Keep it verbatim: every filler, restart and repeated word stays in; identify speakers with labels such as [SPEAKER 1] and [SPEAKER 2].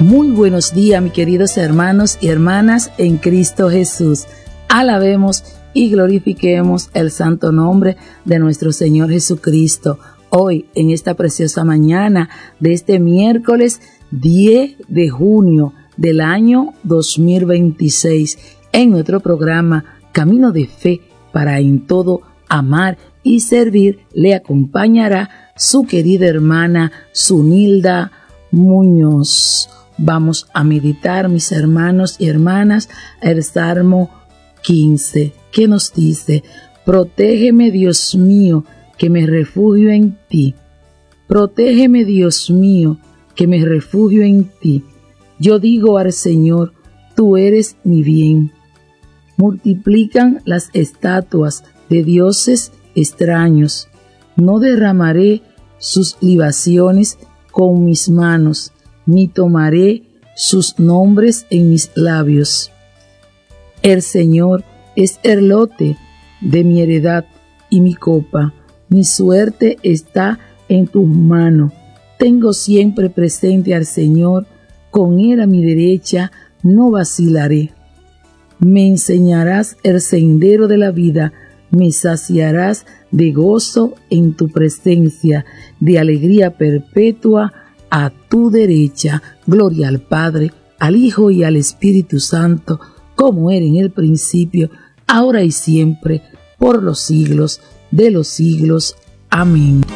[SPEAKER 1] Muy buenos días, mis queridos hermanos y hermanas en Cristo Jesús. Alabemos y glorifiquemos el santo nombre de nuestro Señor Jesucristo. Hoy, en esta preciosa mañana de este miércoles diez de junio del año dos mil veintiséis, en nuestro programa Camino de Fe para en todo amar y servir, le acompañará su querida hermana Zunilda Muñoz. Vamos a meditar, mis hermanos y hermanas, el Salmo quince, que nos dice: protégeme, Dios mío, que me refugio en ti. Protégeme, Dios mío, que me refugio en ti. Yo digo al Señor, tú eres mi bien. Multiplican las estatuas de dioses extraños. No derramaré sus libaciones con mis manos, ni tomaré sus nombres en mis labios. El Señor es el lote de mi heredad y mi copa. Mi suerte está en tus manos. Tengo siempre presente al Señor, con Él a mi derecha no vacilaré. Me enseñarás el sendero de la vida, me saciarás de gozo en tu presencia, de alegría perpetua a tu derecha. Gloria al Padre, al Hijo y al Espíritu Santo, como era en el principio, ahora y siempre, por los siglos de los siglos. Amén.